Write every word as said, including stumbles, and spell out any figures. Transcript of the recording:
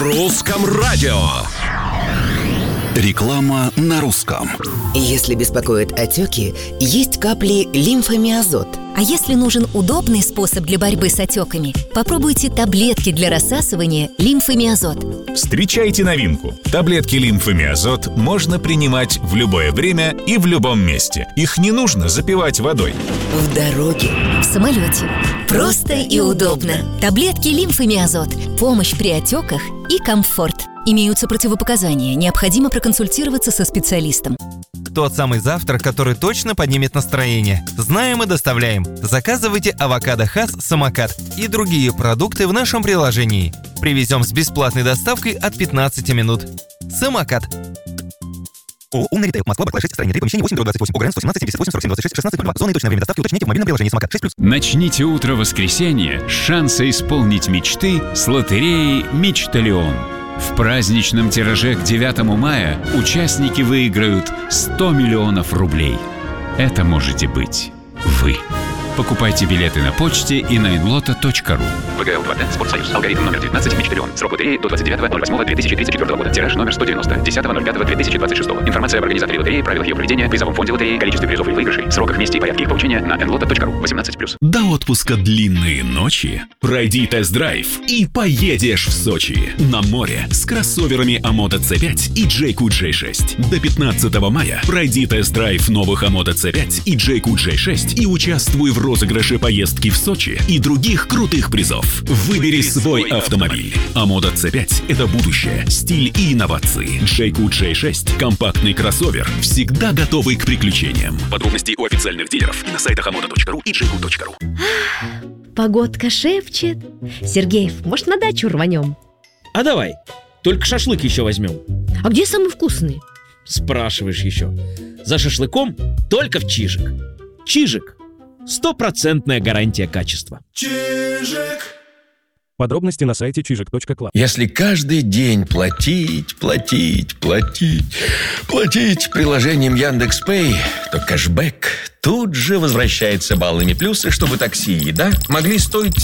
Русском радио. Реклама на русском. Если беспокоят отеки, есть капли лимфомиазот. А если нужен удобный способ для борьбы с отеками, попробуйте таблетки для рассасывания лимфомиазот. Встречайте новинку. Таблетки лимфомиазот можно принимать в любое время и в любом месте. Их не нужно запивать водой. В дороге, В самолете. Просто и удобно. Таблетки лимфомиазот. Помощь при отеках и комфорт. Имеются противопоказания. Необходимо проконсультироваться со специалистом. Тот самый завтрак, который точно поднимет настроение. Знаем и доставляем. Заказывайте авокадо Хас Самокат и другие продукты в нашем приложении. Привезем с бесплатной доставкой от пятнадцати минут. Самокат. ООО «Умный ритейл». Москва, Барклай, шесть, строение три, помещение восемь, двадцать восемь, ОГРН сто семнадцать, семьдесят восемь, сорок семь, двадцать шесть, шестнадцать, ноль два. Зона и точное время доставки уточняйте в мобильном приложении Самокат шесть плюс. Начните утро воскресенья с шанса исполнить мечты с лотереей «Мечталион». В праздничном тираже к девятому мая участники выиграют сто миллионов рублей. Это можете быть вы. Покупайте билеты на почте и на инлото точка ру. ВГЛ два Д, Спортсоюз. Алгоритм номер девятнадцать, Мечталион. Срок лотереи до двадцать девятого ноль восьмого две тысячи тридцать четвёртого года. Тираж номер сто девяносто. десятого ноль пятого две тысячи двадцать шестого. Информация об организаторе лотереи, правилах ее проведения, призовом фонде лотереи, количестве призов и выигрышей, сроках, месте и порядке их получения на инлото точка ру. восемнадцать плюс. До отпуска длинные ночи. Пройди тест-драйв и поедешь в Сочи. На море с кроссоверами Амода си пять и Джейку джей шесть. До пятнадцатого мая пройди тест-драйв новых Амода си пять и Джейку джей шесть и участвуй в розыгрыше поездки в Сочи и других крутых призов. Выбери свой автомобиль. Амода си пять – это будущее, стиль и инновации. Джейку джей шесть – компактный кроссовер, всегда готовый к приключениям. Подробности у официальных дилеров и на сайтах амода точка ру и джейку точка ру. Погодка шепчет. Сергеев, может, на дачу рванем? А давай, только шашлык еще возьмем. А где самый вкусный? Спрашиваешь еще. За шашлыком только в Чижик. Чижик. Стопроцентная гарантия качества. Чижик. Подробности на сайте чижик точка клаб. Если каждый день платить, платить, платить, платить приложением Яндекс.Пэй, то кэшбэк тут же возвращается баллами плюсы, чтобы такси и еда могли стоить